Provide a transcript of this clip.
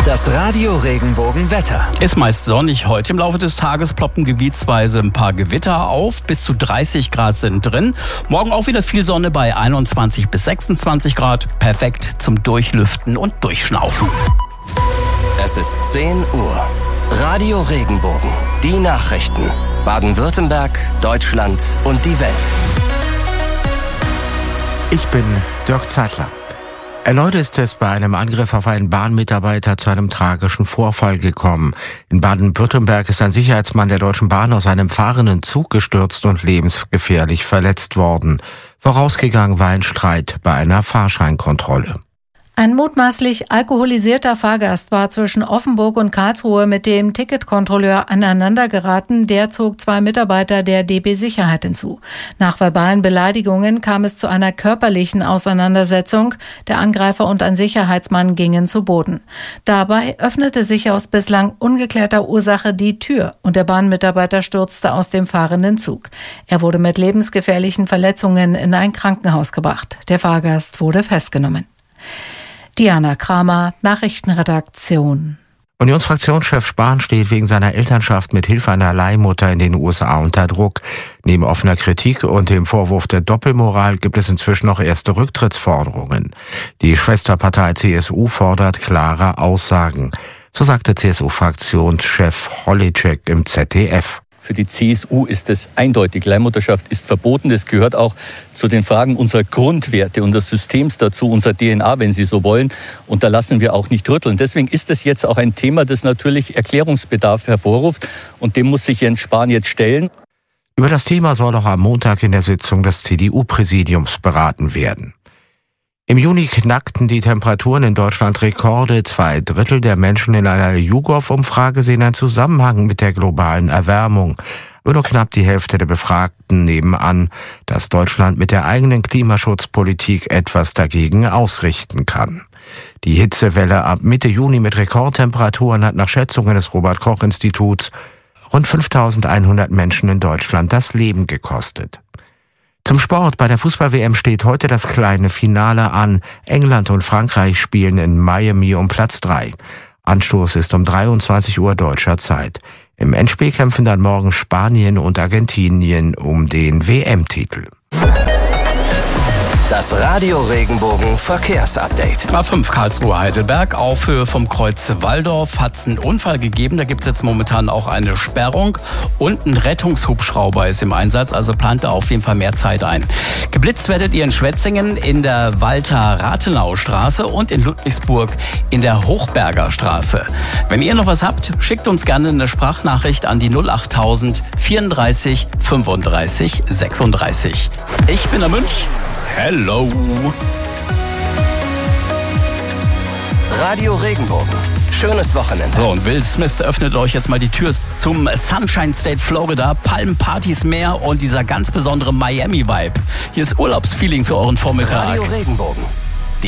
Das Radio Regenbogen-Wetter. Ist meist sonnig. Heute im Laufe des Tages ploppen gebietsweise ein paar Gewitter auf. Bis zu 30 Grad sind drin. Morgen auch wieder viel Sonne bei 21 bis 26 Grad. Perfekt zum Durchlüften und Durchschnaufen. Es ist 10 Uhr. Radio Regenbogen. Die Nachrichten. Baden-Württemberg, Deutschland und die Welt. Ich bin Dirk Zeitler. Erneut ist es bei einem Angriff auf einen Bahnmitarbeiter zu einem tragischen Vorfall gekommen. In Baden-Württemberg ist ein Sicherheitsmann der Deutschen Bahn aus einem fahrenden Zug gestürzt und lebensgefährlich verletzt worden. Vorausgegangen war ein Streit bei einer Fahrscheinkontrolle. Ein mutmaßlich alkoholisierter Fahrgast war zwischen Offenburg und Karlsruhe mit dem Ticketkontrolleur aneinandergeraten. Der zog 2 Mitarbeiter der DB Sicherheit hinzu. Nach verbalen Beleidigungen kam es zu einer körperlichen Auseinandersetzung. Der Angreifer und ein Sicherheitsmann gingen zu Boden. Dabei öffnete sich aus bislang ungeklärter Ursache die Tür und der Bahnmitarbeiter stürzte aus dem fahrenden Zug. Er wurde mit lebensgefährlichen Verletzungen in ein Krankenhaus gebracht. Der Fahrgast wurde festgenommen. Diana Kramer, Nachrichtenredaktion. Unionsfraktionschef Spahn steht wegen seiner Elternschaft mit Hilfe einer Leihmutter in den USA unter Druck. Neben offener Kritik und dem Vorwurf der Doppelmoral gibt es inzwischen noch erste Rücktrittsforderungen. Die Schwesterpartei CSU fordert klare Aussagen. So sagte CSU-Fraktionschef Holitschek im ZDF. Für die CSU ist es eindeutig. Leihmutterschaft ist verboten. Das gehört auch zu den Fragen unserer Grundwerte und des Systems dazu, unserer DNA, wenn Sie so wollen. Und da lassen wir auch nicht rütteln. Deswegen ist es jetzt auch ein Thema, das natürlich Erklärungsbedarf hervorruft. Und dem muss sich Jens Spahn jetzt stellen. Über das Thema soll auch am Montag in der Sitzung des CDU-Präsidiums beraten werden. Im Juni knackten die Temperaturen in Deutschland Rekorde. 2/3 der Menschen in einer YouGov-Umfrage sehen einen Zusammenhang mit der globalen Erwärmung. Aber nur knapp die Hälfte der Befragten nehmen an, dass Deutschland mit der eigenen Klimaschutzpolitik etwas dagegen ausrichten kann. Die Hitzewelle ab Mitte Juni mit Rekordtemperaturen hat nach Schätzungen des Robert-Koch-Instituts rund 5.100 Menschen in Deutschland das Leben gekostet. Zum Sport. Bei der Fußball-WM steht heute das kleine Finale an. England und Frankreich spielen in Miami um Platz 3. Anstoß ist um 23 Uhr deutscher Zeit. Im Endspiel kämpfen dann morgen Spanien und Argentinien um den WM-Titel. Das Radio Regenbogen Verkehrsupdate. A5 Karlsruhe-Heidelberg, auf Höhe vom Kreuz Walldorf hat es einen Unfall gegeben. Da gibt es jetzt momentan auch eine Sperrung und ein Rettungshubschrauber ist im Einsatz, also plant da auf jeden Fall mehr Zeit ein. Geblitzt werdet ihr in Schwetzingen in der Walter-Rathenau-Straße und in Ludwigsburg in der Hochberger Straße. Wenn ihr noch was habt, schickt uns gerne eine Sprachnachricht an die 08000 34 35 36. Ich bin der Münch. Hello. Radio Regenbogen. Schönes Wochenende. So, und Will Smith öffnet euch jetzt mal die Tür zum Sunshine State, Florida. Palmpartys, Meer und dieser ganz besondere Miami-Vibe. Hier ist Urlaubsfeeling für euren Vormittag. Radio Regenbogen.